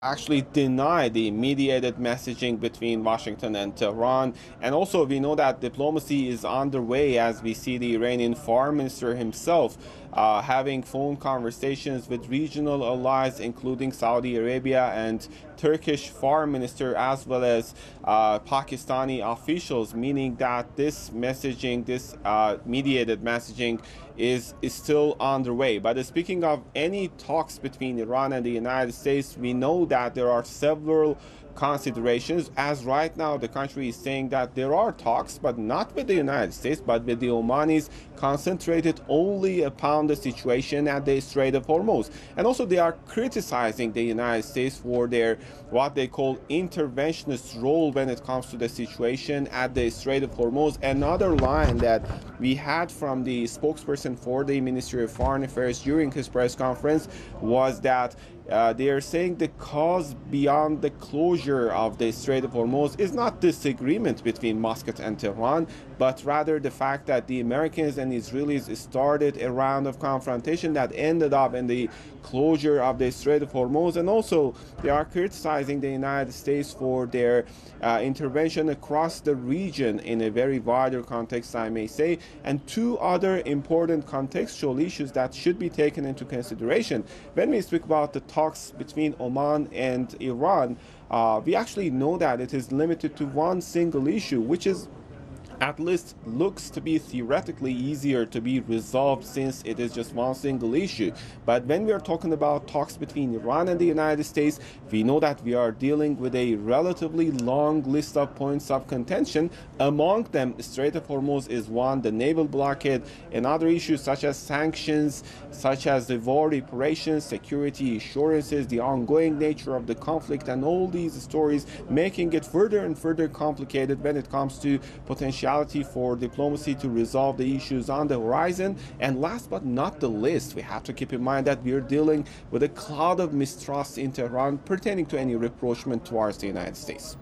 actually deny the mediated messaging between Washington and Tehran. And also, we know that diplomacy is underway as we see the Iranian foreign minister himself having phone conversations with regional allies, including Saudi Arabia and Turkish foreign minister, as well as Pakistani officials, meaning that this messaging, this mediated messaging, is still underway. But speaking of any talks between Iran and the United States, we know that there are several considerations. As right now, the country is saying that there are talks, but not with the United States, but with the Omanis, concentrated only upon the situation at the Strait of Hormuz. And also, they are criticizing the United States for their what they call interventionist role when it comes to the situation at the Strait of Hormuz. Another line that we had from the spokesperson for the Ministry of Foreign Affairs during his press conference was that they are saying the cause beyond the closure of the Strait of Hormuz is not disagreement between Muscat and Tehran, but rather the fact that the Americans and Israelis started a round of confrontation that ended up in the closure of the Strait of Hormuz. And also, they are criticizing the United States for their intervention across the region in a very wider context, I may say. And two other important contextual issues that should be taken into consideration when we speak about the talks between Oman and Iran. We actually know that it is limited to one single issue, which is at least looks to be theoretically easier to be resolved since it is just one single issue. But when we are talking about talks between Iran and the United States, we know that we are dealing with a relatively long list of points of contention. Among them, Strait of Hormuz is one, the naval blockade, and other issues such as sanctions, such as the war reparations, security assurances, the ongoing nature of the conflict, and all these stories making it further and further complicated when it comes to potential for diplomacy to resolve the issues on the horizon. And last but not the least, we have to keep in mind that we are dealing with a cloud of mistrust in Tehran pertaining to any rapprochement towards the United States.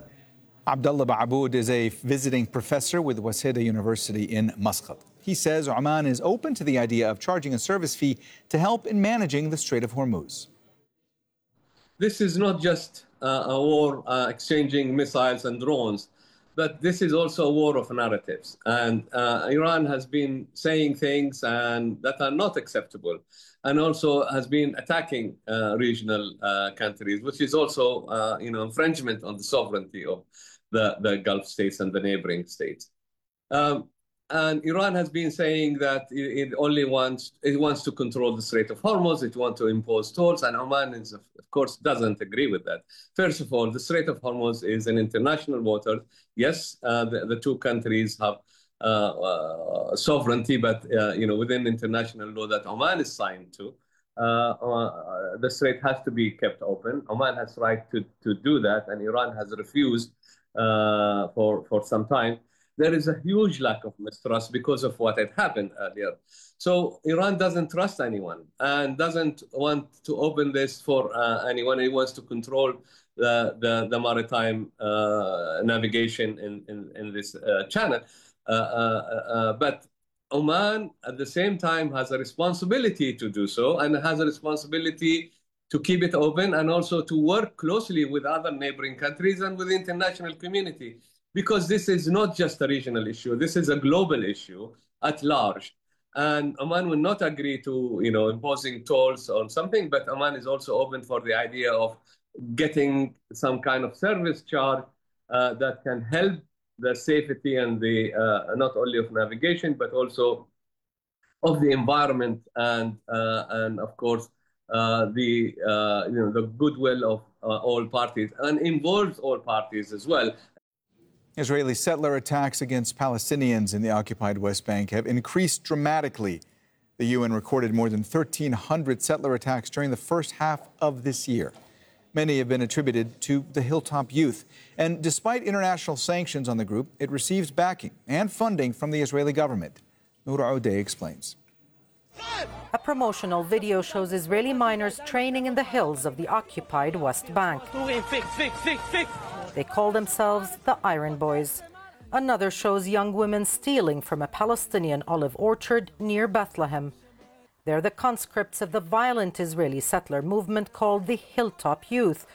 Abdullah Ba'aboud is a visiting professor with Waseda University in Muscat. He says Oman is open to the idea of charging a service fee to help in managing the Strait of Hormuz. This is not just a war exchanging missiles and drones, but this is also a war of narratives. And Iran has been saying things that are not acceptable, and also has been attacking regional countries, which is also infringement on the sovereignty of the Gulf states and the neighboring states. And Iran has been saying that it wants to control the Strait of Hormuz, it wants to impose tolls, and Oman of course doesn't agree with that. First of all, the Strait of Hormuz is an international water. Yes, the two countries have sovereignty, but within international law that Oman is signed to, the strait has to be kept open. Oman has the right to do that, and Iran has refused for some time. There is a huge lack of mistrust because of what had happened earlier. So Iran doesn't trust anyone and doesn't want to open this for anyone. It wants to control the maritime navigation in this channel. But Oman, at the same time, has a responsibility to do so, and has a responsibility to keep it open and also to work closely with other neighboring countries and with the international community. Because this is not just a regional issue, this is a global issue at large. And Oman will not agree to imposing tolls on something, but Oman is also open for the idea of getting some kind of service charge that can help the safety and the not only of navigation, but also of the environment and of course the goodwill of all parties, and involves all parties as well. Israeli settler attacks against Palestinians in the occupied West Bank have increased dramatically. The UN recorded more than 1,300 settler attacks during the first half of this year. Many have been attributed to the Hilltop Youth. And despite international sanctions on the group, it receives backing and funding from the Israeli government. Noor Odeh explains. A promotional video shows Israeli miners training in the hills of the occupied West Bank. They call themselves the Iron Boys. Another shows young women stealing from a Palestinian olive orchard near Bethlehem. They're the conscripts of the violent Israeli settler movement called the Hilltop Youth,